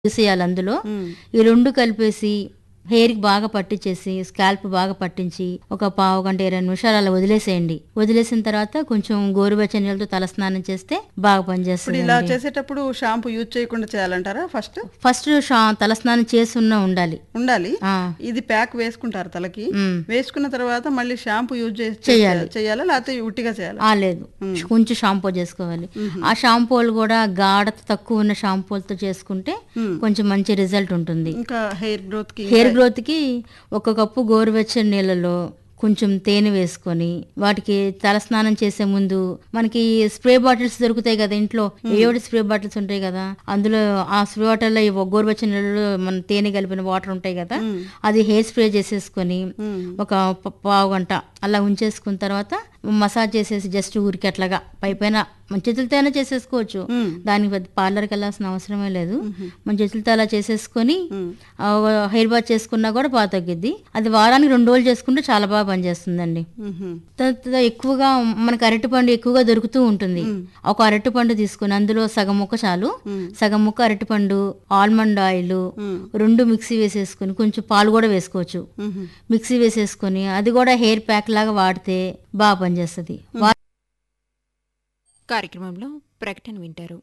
తీసేయాలి అందులో. ఈ 2 కలిపేసి హెయిర్‌కి బాగా పట్టించేసి, స్కాల్ప్ బాగా పట్టించి, ఒక పావుగంట, 20 నిమిషాలు అలా వదిలేసేయండి. వదిలేసిన తర్వాత కొంచెం గోరువెచ్చని నీళ్ళతో తలస్నానం చేస్తే బాగా ఇప్పుడు ఇలా పనిచేస్తదండి. చేసేటప్పుడు షాంపూ యూజ్ చేయకుండా చేయాలంటారా ఫస్ట్? ఫస్ట్ తలస్నానం ఉండాలి. ఉండాలి. ఆ! ఇది ప్యాక్ వేసుకుంటారు తలకి. హ్మ్. వేసుకున్న తర్వాత మళ్ళీ షాంపూ యూజ్ చేయాలి. చేయాలా లేకపోతే ఉట్టిగా చేయాలా? లేదు. కొంచెం షాంపూ చేసుకోవాలి. ఆ షాంపూలు కూడా గాఢత తక్కువ ఉన్న షాంపూలతో చేసుకుంటే కొంచెం మంచి రిజల్ట్ ఉంటుంది. ఇంకా హెయిర్ గ్రోత్ కి హెయిర్ గ్రోత్‌కి ఒక కప్పు గోరువెచ్చని నీళ్ళలో కొంచెం తేనె వేసుకొని, వాటికి తలస్నానం చేసే ముందు మనకి స్ప్రే బాటిల్స్ దొరుకుతాయి కదా ఇంట్లో. ఏయోడి స్ప్రే బాటిల్స్ ఉంటాయి కదా. అందులో ఆ స్ప్రే బాటిల్లో ఈ గోరువెచ్చని నీళ్ళలో మన తేనె కలిపిన వాటర్ ఉంటాయి కదా. అది హెయిర్ స్ప్రే చేసేసుకొని ఒక పావుగంట అలా ఉంచేసుకున్న తర్వాత మసాజ్ చేసేసి జస్ట్ ఊరికి అట్లాగా పైపైన మన చేతులతో అయినా చేసేసుకోవచ్చు. దానికి పెద్ద పార్లర్కి వెళ్ళాల్సిన అవసరమే లేదు. మన చేతులతో అలా చేసేసుకొని హెయిర్ బాత్ చేసుకున్నా కూడా బాగా తగ్గిద్ది. అది వారానికి 2 రోజులు చేసుకుంటే చాలా బాగా పనిచేస్తుందండి. తర్వాత ఎక్కువగా మనకు అరటిపండు ఎక్కువగా దొరుకుతూ ఉంటుంది. ఒక అరటిపండు తీసుకుని అందులో సగం ముక్క చాలు, సగం ముక్క అరటిపండు, ఆల్మండ్ ఆయిల్ 2 మిక్సీ వేసేసుకుని కొంచెం పాలు కూడా వేసుకోవచ్చు. మిక్సీ వేసేసుకొని అది కూడా హెయిర్ ప్యాక్ లాగా వాడితే బాగా పనిచేస్తుంది. కార్యక్రమంలో ప్రకటన వింటారు.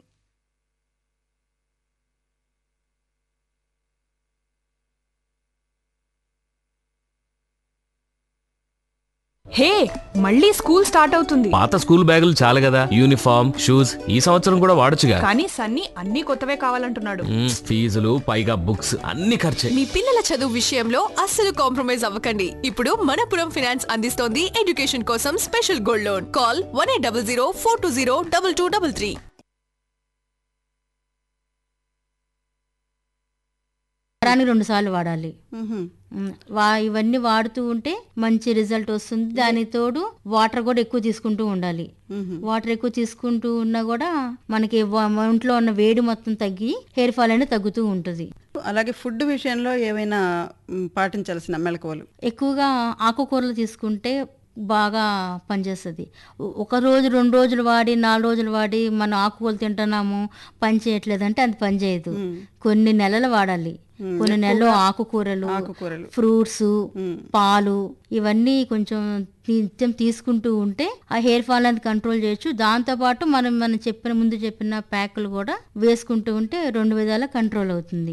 హే, మళ్ళీ స్కూల్ స్టార్ట్ అవుతుంది. పాత స్కూల్ బ్యాగులు చాలు కదా, యూనిఫామ్ షూస్ ఈ సంవత్సరం కూడా వాడొచ్చుగా. కానీ సన్నీ అన్ని కొత్తవే కావాలంటున్నాడు. ఫీజులు పైగా బుక్స్ అన్ని ఖర్చే. మీ పిల్లల చదువు విషయంలో అస్సలు కాంప్రమైజ్ అవ్వకండి. ఇప్పుడు మనపురం ఫైనాన్స్ అందిస్తోంది ఎడ్యుకేషన్ కోసం స్పెషల్ గోల్డ్ లోన్. కాల్ 1800 420 2233. వారానికి 2 సార్లు వాడాలి. ఇవన్నీ వాడుతూ ఉంటే మంచి రిజల్ట్ వస్తుంది. దానికి తోడు వాటర్ కూడా ఎక్కువ తీసుకుంటూ ఉండాలి. వాటర్ ఎక్కువ తీసుకుంటూ ఉన్నా కూడా మనకి ఒంట్లో ఉన్న వేడి మొత్తం తగ్గి హెయిర్ ఫాల్ అనేది తగ్గుతూ ఉంటుంది. అలాగే ఫుడ్ విషయంలో ఏమైనా పాటించాల్సిన మెలకువలు? ఎక్కువగా ఆకుకూరలు తీసుకుంటే బాగా పనిచేస్తుంది. ఒక రోజు 2 రోజులు వాడి 4 రోజులు వాడి మనం ఆకుకూరలు తింటున్నాము పని చేయట్లేదంటే అది పని చేయదు. కొన్ని నెలలు వాడాలి. కొన్ని నెలలు ఆకుకూరలు, ఫ్రూట్స్, పాలు ఇవన్నీ కొంచెం నిత్యం తీసుకుంటూ ఉంటే ఆ హెయిర్ ఫాల్ అనేది కంట్రోల్ చేయొచ్చు. దాంతోపాటు మనం ముందు చెప్పిన ప్యాకులు కూడా వేసుకుంటూ ఉంటే 2 విధాల కంట్రోల్ అవుతుంది.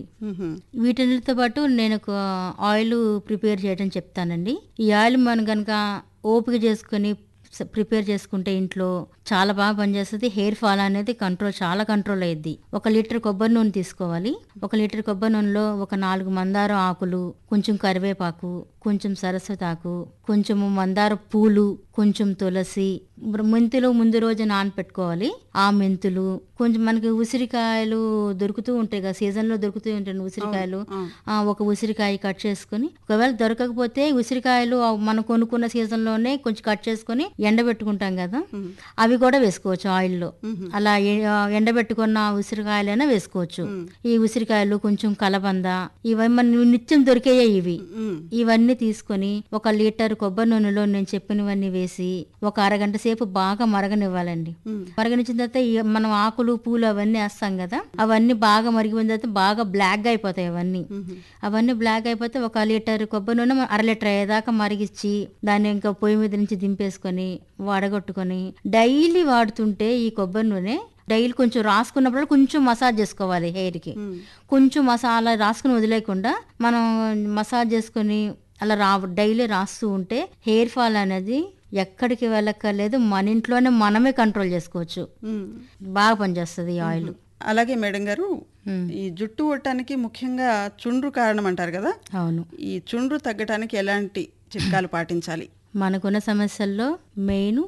వీటితో పాటు నేను ఒక ఆయిల్ ప్రిపేర్ చేయడం చెప్తానండి. ఈ ఆయిల్ మనం కనుక ఓపిక చేసుకొని ప్రిపేర్ చేసుకుంటే ఇంట్లో చాలా బాగా పనిచేస్తుంది. హెయిర్ ఫాల్ అనేది చాలా కంట్రోల్ అయ్యిద్ది. 1 లీటర్ కొబ్బరి నూనె తీసుకోవాలి. 1 లీటర్ కొబ్బరి నూనెలో ఒక 4 మందారం ఆకులు, కొంచెం కరివేపాకు, కొంచెం సరస్వతాకు, కొంచెం మందార పూలు, కొంచెం తులసి, మెంతులు ముందు రోజు నానపెట్టుకోవాలి. ఆ మెంతులు కొంచెం మనకి ఉసిరికాయలు దొరుకుతూ ఉంటాయి కదా, సీజన్ లో దొరుకుతూ ఉంటాయి ఉసిరికాయలు. ఒక ఉసిరికాయ కట్ చేసుకుని, ఒకవేళ దొరకకపోతే ఉసిరికాయలు మనం కొనుక్కున్న సీజన్ లోనే కొంచెం కట్ చేసుకుని ఎండబెట్టుకుంటాం కదా, అవి కూడా వేసుకోవచ్చు ఆయిల్లో. అలా ఎండబెట్టుకున్న ఉసిరికాయలైనా వేసుకోవచ్చు. ఈ ఉసిరికాయలు కొంచెం కలబంద ఇవన్నీ మన నిత్యం దొరికేయే ఇవన్నీ తీసుకొని 1 లీటర్ కొబ్బరి నూనెలో నేను చెప్పినవన్నీ వేసి ఒక అరగంట సేపు బాగా మరగనివ్వాలండి. మరగనిచ్చిన తర్వాత మనం ఆకులు పూలు అవన్నీ వేస్తాం కదా, అవన్నీ బాగా మరిగిపోయిన తర్వాత బాగా బ్లాక్ గా అయిపోతాయి. అవన్నీ బ్లాక్ అయిపోతే 1 లీటర్ కొబ్బరి నూనె 1/2 లీటర్ అయ్యేదాకా మరిగిచ్చి దాన్ని ఇంకా పొయ్యి మీద నుంచి దింపేసుకొని వడగొట్టుకొని డైలీ వాడుతుంటే ఈ కొబ్బరి నూనె డైలీ కొంచెం రాసుకున్నప్పుడు కొంచెం మసాజ్ చేసుకోవాలి హెయిర్ కి. కొంచెం మసాలా రాసుకుని వదిలేకుండా మనం మసాజ్ చేసుకుని అలా డైలీ రాస్తూ ఉంటే హెయిర్ ఫాల్ అనేది ఎక్కడికి వెళ్ళక్కర్లేదు, మన ఇంట్లోనే మనమే కంట్రోల్ చేసుకోవచ్చు. బాగా పనిచేస్తుంది ఈ ఆయిల్. అలాగే మేడం గారు, ఈ జుట్టు ఊడటానికి ముఖ్యంగా చుండ్రు కారణం అంటారు కదా. అవును. ఈ చుండ్రు తగ్గటానికి ఎలాంటి చిట్కాలు పాటించాలి? మనకున్న సమస్యల్లో మెయిన్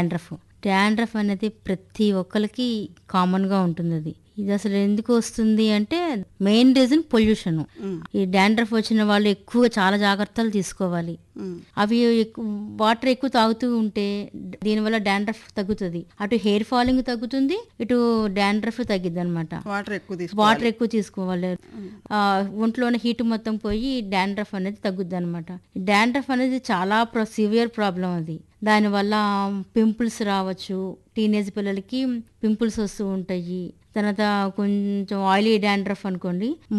డాండ్రఫ్ అనేది ప్రతి ఒక్కరికి కామన్ గా ఉంటుంది. ఇది అసలు ఎందుకు వస్తుంది అంటే మెయిన్ రీజన్ పొల్యూషన్. ఈ డాండ్రఫ్ వచ్చిన వాళ్ళు ఎక్కువ చాలా జాగ్రత్తలు తీసుకోవాలి. అవి వాటర్ ఎక్కువ తాగుతూ ఉంటే దీనివల్ల డాండ్రఫ్ తగ్గుతుంది. అటు హెయిర్ ఫాలింగ్ తగ్గుతుంది, ఇటు డాండ్రఫ్ తగ్గిద్ది అనమాట. వాటర్ ఎక్కువ తీసుకోవాలి. ఒంట్లోని హీట్ మొత్తం పోయి డాండ్రఫ్ అనేది తగ్గుద్ది అనమాట. డాండ్రఫ్ అనేది చాలా సివియర్ ప్రాబ్లం. అది దానివల్ల పింపుల్స్ రావచ్చు. టీనేజ్ పిల్లలకి పింపుల్స్ వస్తూ ఉంటాయి. తర్వాత కొంచెం ఆయిలీ డాండ్రఫ్ అనుకోండి,